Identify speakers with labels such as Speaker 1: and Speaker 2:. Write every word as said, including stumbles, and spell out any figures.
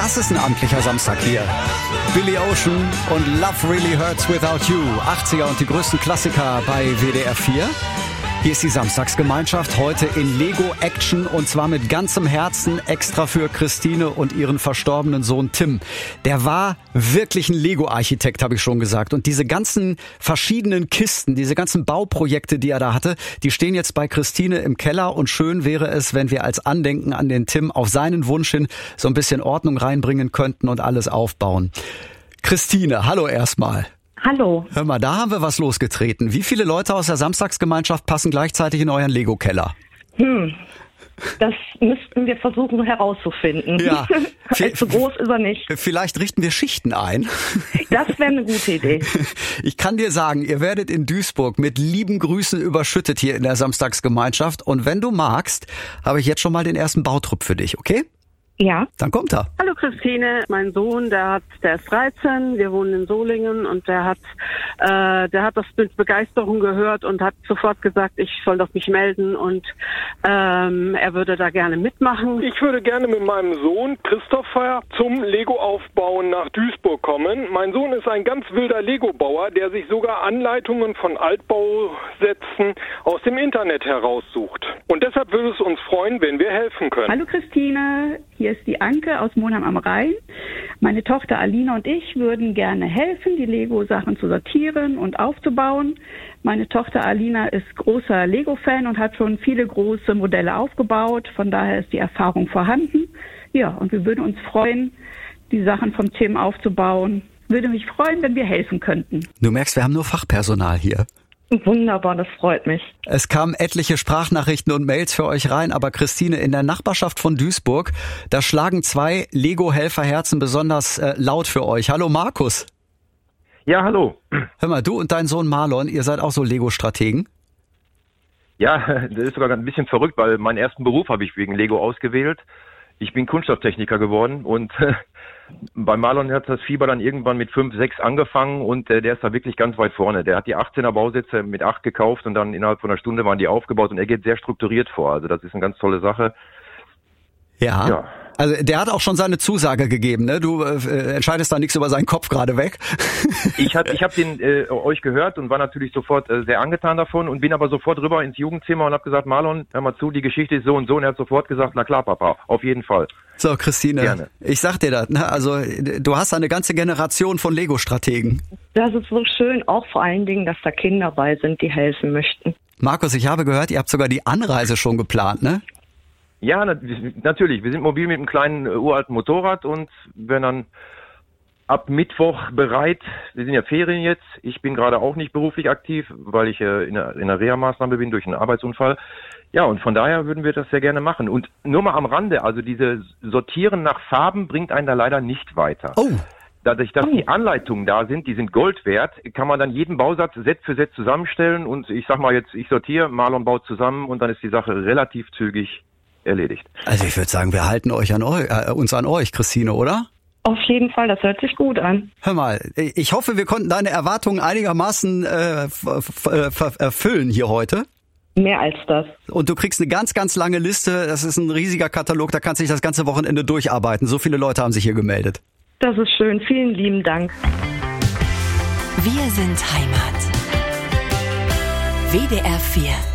Speaker 1: Das ist ein amtlicher Samstag hier. Billy Ocean und Love Really Hurts Without You. achtziger und die größten Klassiker bei W D R vier. Hier ist die Samstagsgemeinschaft, heute in Lego Action und zwar mit ganzem Herzen extra für Christine und ihren verstorbenen Sohn Tim. Der war wirklich ein Lego-Architekt, habe ich schon gesagt. Und diese ganzen verschiedenen Kisten, diese ganzen Bauprojekte, die er da hatte, die stehen jetzt bei Christine im Keller. Und schön wäre es, wenn wir als Andenken an den Tim auf seinen Wunsch hin so ein bisschen Ordnung reinbringen könnten und alles aufbauen. Christine, hallo erstmal.
Speaker 2: Hallo.
Speaker 1: Hör mal, da haben wir was losgetreten. Wie viele Leute aus der Samstagsgemeinschaft passen gleichzeitig in euren Lego-Keller?
Speaker 2: Hm, das müssten wir versuchen herauszufinden.
Speaker 1: Ja.
Speaker 2: So groß ist er nicht.
Speaker 1: Vielleicht richten wir Schichten ein.
Speaker 2: Das wäre eine gute Idee.
Speaker 1: Ich kann dir sagen, ihr werdet in Duisburg mit lieben Grüßen überschüttet hier in der Samstagsgemeinschaft. Und wenn du magst, habe ich jetzt schon mal den ersten Bautrupp für dich, okay?
Speaker 2: Ja.
Speaker 1: Dann kommt er.
Speaker 3: Hallo Christine, mein Sohn, der hat, der ist dreizehn, wir wohnen in Solingen und der hat, äh, der hat das mit Begeisterung gehört und hat sofort gesagt, ich soll doch mich melden und ähm, er würde da gerne mitmachen.
Speaker 4: Ich würde gerne mit meinem Sohn Christopher zum Lego-Aufbauen nach Duisburg kommen. Mein Sohn ist ein ganz wilder Lego-Bauer, der sich sogar Anleitungen von Altbausätzen aus dem Internet heraussucht. Und deshalb würde es uns freuen, wenn wir helfen können.
Speaker 5: Hallo Christine, hier ist die Anke aus Monheim am Rhein. Meine Tochter Alina und ich würden gerne helfen, die Lego-Sachen zu sortieren und aufzubauen. Meine Tochter Alina ist großer Lego-Fan und hat schon viele große Modelle aufgebaut. Von daher ist die Erfahrung vorhanden. Ja, und wir würden uns freuen, die Sachen vom Tim aufzubauen. Würde mich freuen, wenn wir helfen könnten.
Speaker 1: Du merkst, wir haben nur Fachpersonal hier.
Speaker 2: Wunderbar, das freut mich.
Speaker 1: Es kamen etliche Sprachnachrichten und Mails für euch rein, aber Christine, in der Nachbarschaft von Duisburg, da schlagen zwei Lego-Helferherzen besonders äh, laut für euch. Hallo Markus.
Speaker 6: Ja, hallo.
Speaker 1: Hör mal, du und dein Sohn Marlon, ihr seid auch so Lego-Strategen?
Speaker 6: Ja, das ist sogar ein bisschen verrückt, weil meinen ersten Beruf habe ich wegen Lego ausgewählt. Ich bin Kunststofftechniker geworden und bei Marlon hat das Fieber dann irgendwann mit fünf, sechs angefangen und äh, der ist da wirklich ganz weit vorne. Der hat die achtzehner Bausätze mit acht gekauft und dann innerhalb von einer Stunde waren die aufgebaut und er geht sehr strukturiert vor. Also das ist eine ganz tolle Sache.
Speaker 1: Ja.
Speaker 6: Ja.
Speaker 1: Also der hat auch schon seine Zusage gegeben, ne? Du äh, entscheidest da nichts über seinen Kopf gerade weg.
Speaker 6: Ich habe ich hab den äh, euch gehört und war natürlich sofort äh, sehr angetan davon und bin aber sofort rüber ins Jugendzimmer und habe gesagt, Marlon, hör mal zu, die Geschichte ist so und so. Und er hat sofort gesagt, na klar, Papa, auf jeden Fall.
Speaker 1: So, Christine, Gerne. Ich sag dir das, ne? Also du hast eine ganze Generation von Lego-Strategen.
Speaker 2: Das ist so schön, auch vor allen Dingen, dass da Kinder bei sind, die helfen möchten.
Speaker 1: Markus, ich habe gehört, ihr habt sogar die Anreise schon geplant, ne?
Speaker 6: Ja, natürlich. Wir sind mobil mit einem kleinen uh, uralten Motorrad und werden dann ab Mittwoch bereit. Wir sind ja Ferien jetzt. Ich bin gerade auch nicht beruflich aktiv, weil ich äh, in einer, in einer Reha-Maßnahme bin durch einen Arbeitsunfall. Ja, und von daher würden wir das sehr gerne machen. Und nur mal am Rande, also diese Sortieren nach Farben bringt einen da leider nicht weiter.
Speaker 1: Oh.
Speaker 6: Dadurch, dass die Anleitungen da sind, die sind Gold wert, kann man dann jeden Bausatz Set für Set zusammenstellen und ich sag mal jetzt, ich sortiere, Marlon baut zusammen und dann ist die Sache relativ zügig erledigt.
Speaker 1: Also ich würde sagen, wir halten euch an euch, äh, uns an euch, Christine, oder?
Speaker 2: Auf jeden Fall, das hört sich gut an.
Speaker 1: Hör mal, ich hoffe, wir konnten deine Erwartungen einigermaßen äh, erfüllen hier heute.
Speaker 2: Mehr als das.
Speaker 1: Und du kriegst eine ganz, ganz lange Liste. Das ist ein riesiger Katalog, da kannst du dich das ganze Wochenende durcharbeiten. So viele Leute haben sich hier gemeldet.
Speaker 2: Das ist schön. Vielen lieben Dank.
Speaker 7: Wir sind Heimat. W D R vier